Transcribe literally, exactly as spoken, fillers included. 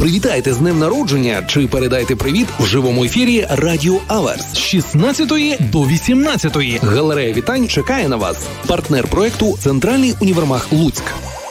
Привітайте з днем народження чи передайте привіт в живому ефірі Радіо Аверс з шістнадцятої до вісімнадцятої. Галерея вітань чекає на вас. Партнер проекту «Центральний універмаг Луцьк».